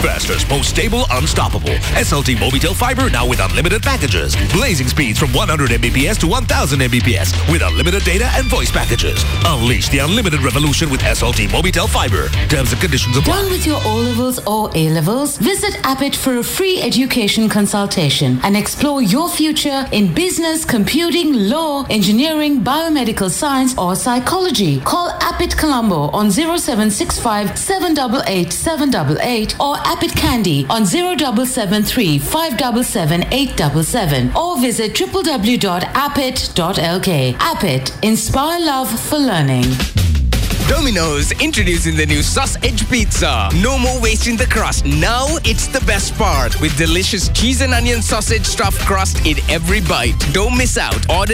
Fastest, most stable, unstoppable. SLT Mobitel Fiber now with unlimited packages. Blazing speeds from 100 Mbps to 1000 Mbps with unlimited data and voice packages. Unleash the unlimited revolution with SLT Mobitel Fiber. Terms and conditions apply. Done with your O-levels or A-levels? Visit Appit for a free education consultation and explore your future in business, computing, law, engineering, biomedical science or psychology. Call Appit Colombo on 0765 788 788 or Appit Candy on 0773 577 877 or visit www.appit.lk. Appit, inspire love for learning. Domino's introducing the new sausage pizza. No more wasting the crust. Now it's the best part with delicious cheese and onion sausage stuffed crust in every bite. Don't miss out. Order